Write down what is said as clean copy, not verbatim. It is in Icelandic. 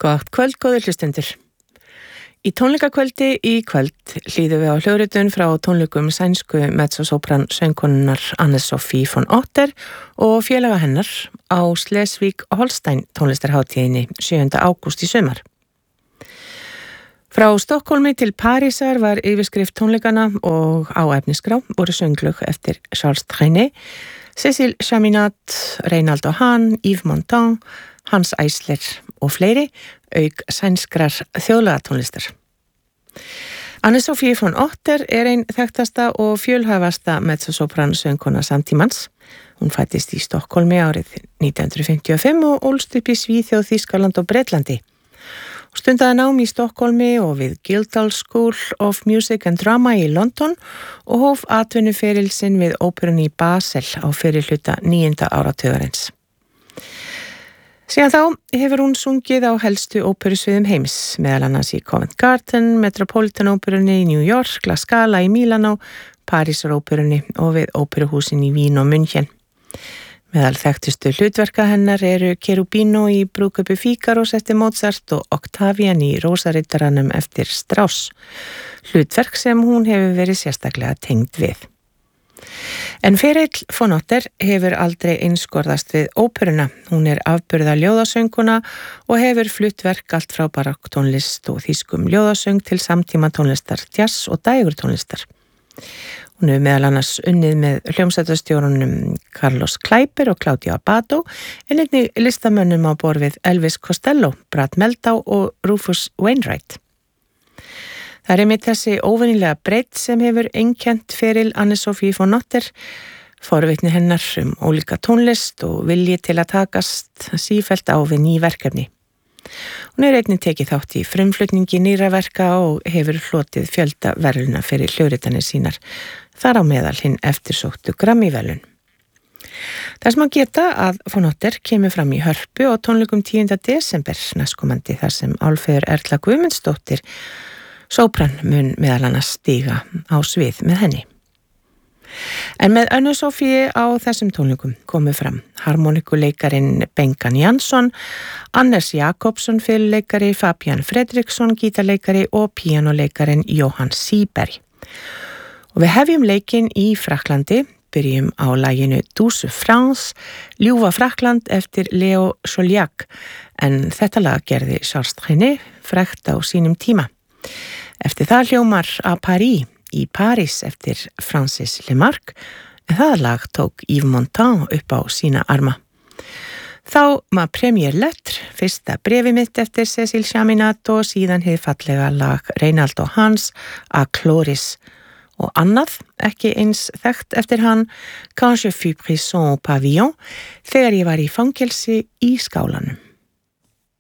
Gott kvöld, góðir hlustendur. Í tónleikakvöldi í kvöld hlýðum við á hljóðritun frá tónleikum sænsku mezzosopran söngkonunnar Anne-Sophie von Otter og félaga hennar á Schleswig-Holstein tónlistarhátíðinni 7. ágúst í sumar. Frá Stokkólmi til Parísar var yfirskrift tónleikana og á efnisgrá voru sönglög eftir Charles Trenet, Cécile Chaminade, Reynaldo Hahn, Yves Montand, Hans Eisler og fleiri, auk sænskrar þjóðlagatónlistar. Anne-Sophie von Otter ein þekktasta og fjölhæfasta mezzosopran söngkona samtímans. Hún fæddist í Stokkólmi árið 1955 og ólst upp í Svíþjóð, Þýskaland og Bretlandi. Stundaði nám í Stokkólmi og við Guildhall School of Music and Drama í London og hóf atvinnuferil sinn við óperunni í Basel á fyrri hluta 9. áratugarins. Síðan þá hefur hún sungið á helstu óperusviðum heims, meðal annars í Covent Garden, Metropolitan óperunni í New York, La Scala í Milano, Parísar óperunni og við óperuhúsin í Vín og München. Meðal þekktustu hlutverka hennar eru Cherubino í Brúðkaupi Fígarós eftir Mozart og Octavian í Rósarittaranum eftir Strauss, hlutverk sem hún hefur verið sérstaklega tengd við. En ferill von Otter hefur aldrei einskorðast við óperuna. Hún afburða ljóðasönguna og hefur flutt verk allt frá barokktónlist og þýskum ljóðasöng til samtíma tónlistar, jazz og dægurtónlistar. Hún hefur meðal annars unnið með hljómsveitarstjórunum Carlos Kleiber og Claudio Abbado, en einnig listamönnum á borð við Elvis Costello, Brad Meldau og Rufus Wainwright. Það einmitt þessi óvenjulega breidd sem hefur einkennt feril Anne-Sophie von Otter, forvitni hennar ólíka tónlist og vilji til að takast sífellt á við ný verkefni. Hún einnig tekið þátt í frumflutningi nýra verka og hefur hlotið fjölda verðluna fyrir hljóðritanir sínar, þar á meðal hinn eftirsóttu Grammy-verðlaun. Þess má geta að von Otter kemur fram í Hörpu á tónleikum 10. desember næstkomandi þar sem Álfheiður Erla Guðmundsdóttir sopran mun meðal annars stíga á svið með henni. En með Anne-Sophie á þessum tónleikum komu fram harmonikuleikarin Bengan Jansson, Anders Jakobsson fiðluleikari, Fabian Fredriksson gítarleikari og píanoleikarin Johan Sieberg. Og við hefjum leikinn í Frakklandi, byrjum á laginu Douce France, Ljúfa Frakkland eftir Leo Joliac, en þetta lag gerði Charles Trenet frægt á sínum tíma. Eftir það hljómar à Paris í París eftir Francis Lemarque, en það lag tók Yves Montand upp á sína arma. Þá Ma Première Lettre, fyrsta brefi mitt eftir Cécile Chaminade og síðan hið fallega lag Reynaldo Hahns à Chloris og annað, ekki eins þekkt eftir hann, Quand je fus prison au pavillon, þegar ég var í fangelsi í Skálanum.